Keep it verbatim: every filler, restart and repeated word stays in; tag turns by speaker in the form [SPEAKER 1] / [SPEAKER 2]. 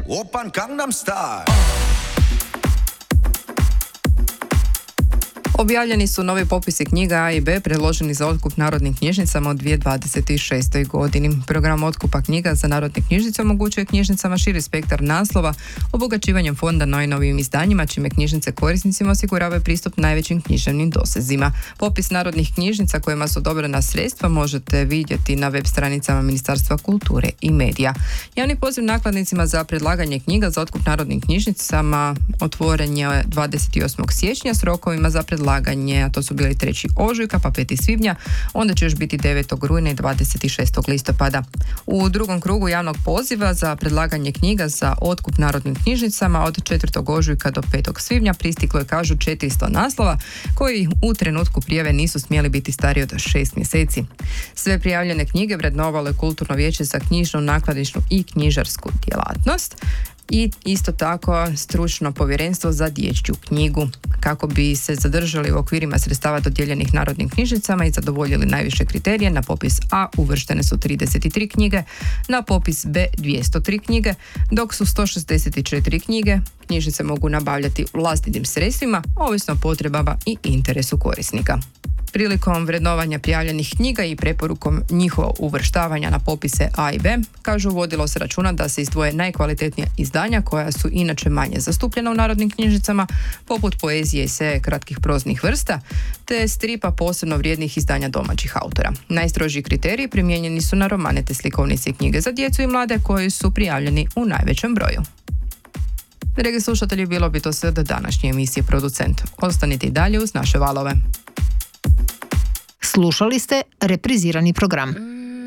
[SPEAKER 1] Oppan Gangnam Style.
[SPEAKER 2] Objavljeni su novi popisi knjiga A i B predloženi za otkup narodnim knjižnicama u dvije tisuće dvadeset šestoj. godini. Program otkupa knjiga za narodne knjižnice omogućuje knjižnicama širi spektar naslova, obogaćivanjem fonda najnovijim izdanjima, čime knjižnice korisnicima osiguravaju pristup najvećim književnim dosezima. Popis narodnih knjižnica kojima su odobrena sredstva možete vidjeti na web stranicama Ministarstva kulture i medija. Javni poziv nakladnicima za predlaganje knjiga za otkup narodnim knjižnicama otvoren je dvadeset osmog siječnja s rokovima za predlaganje laganje, a to su bili treći ožujka pa peti svibnja, onda će još biti devetog rujna i dvadeset šestog listopada. U drugom krugu javnog poziva za predlaganje knjiga za otkup narodnim knjižnicama od četvrtog ožujka do petog svibnja pristiglo je, kažu, četiristo naslova koji u trenutku prijave nisu smjeli biti stariji od šest mjeseci. Sve prijavljene knjige vrednovalo je Kulturno vijeće za knjižnu, nakladničku i knjižarsku djelatnost i isto tako stručno povjerenstvo za dječju knjigu. Kako bi se zadržali u okvirima sredstava dodijeljenih narodnim knjižnicama i zadovoljili najviše kriterije, na popis A uvrštene su trideset tri knjige, na popis B dvjesto tri knjige, dok su sto šezdeset četiri knjige knjižnice mogu nabavljati vlastitim sredstvima, ovisno o potrebama i interesu korisnika. Prilikom vrednovanja prijavljenih knjiga i preporukom njihovo uvrštavanja na popise A i B, kažu, vodilo se računa da se izdvoje najkvalitetnija izdanja koja su inače manje zastupljena u narodnim knjižnicama, poput poezije, eseja, kratkih proznih vrsta, te stripa posebno vrijednih izdanja domaćih autora. Najstrožiji kriteriji primijenjeni su na romane te slikovnice i knjige za djecu i mlade koji su prijavljeni u najvećem broju. Dragi slušatelji, bilo bi to sve do današnje emisije Producent. Ostanite i dalje uz naše valove.
[SPEAKER 3] Slušali ste reprizirani program.